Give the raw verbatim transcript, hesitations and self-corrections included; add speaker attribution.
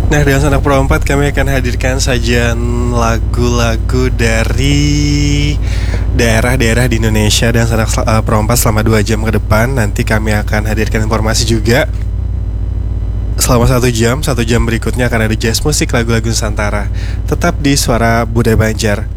Speaker 1: Nah, dengan Sanak Pro empat kami akan hadirkan sajian lagu-lagu dari daerah-daerah di Indonesia dan Sanak uh, Pro empat selama dua jam ke depan. Nanti kami akan hadirkan informasi juga selama satu jam. Satu jam berikutnya akan ada jazz musik lagu-lagu Nusantara. Tetap di Suara Budaya Banjar.